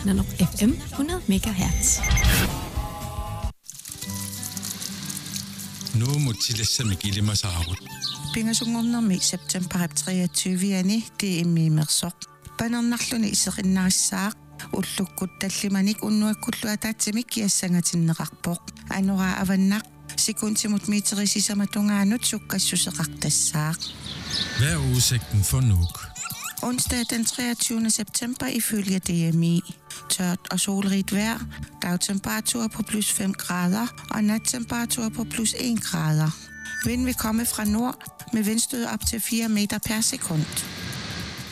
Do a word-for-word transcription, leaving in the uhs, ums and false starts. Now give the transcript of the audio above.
Nano F M hundred megahertz. Nu må tillæssamme gilde saarut. Pingasungornermi september treogtyve det er mimersoq. Panernerluni iserinnarissaaq ullukkut tallimanik unnuakkulluataatsimik kiassangatinneqarpoq. Anora avannaq sekuntimut meterisisammatungaanut sukkassuseqartassaaq. Hvad er udsigten for Nuuk? Onsdag den treogtyvende september ifølge D M I. Tørt og solrigt vejr, dagtemperatur på plus fem grader og nattemperatur på plus en grader. Vind vil komme fra nord med vindstød op til fire meter per sekund.